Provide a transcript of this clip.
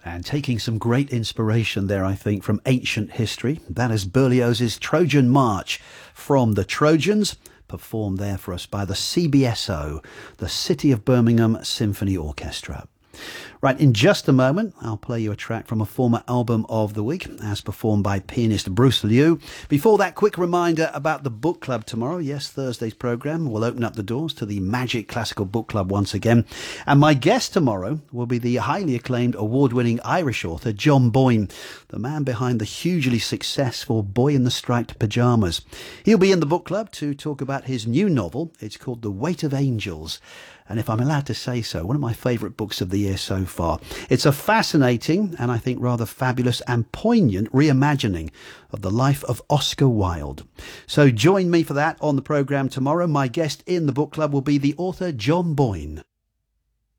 And taking some great inspiration there, I think, from ancient history. That is Berlioz's Trojan March from the Trojans, performed there for us by the CBSO, the City of Birmingham Symphony Orchestra. Right, in just a moment, I'll play you a track from a former album of the week, as performed by pianist Bruce Liu. Before that, quick reminder about the book club tomorrow. Yes, Thursday's programme will open up the doors to the Magic Classical Book Club once again. And my guest tomorrow will be the highly acclaimed award-winning Irish author John Boyne, the man behind the hugely successful Boy in the Striped Pyjamas. He'll be in the book club to talk about his new novel. It's called The Weight of Angels. And if I'm allowed to say so, one of my favourite books of the year so far. It's a fascinating and I think rather fabulous and poignant reimagining of the life of Oscar Wilde. So join me for that on the programme tomorrow. My guest in the book club will be the author John Boyne.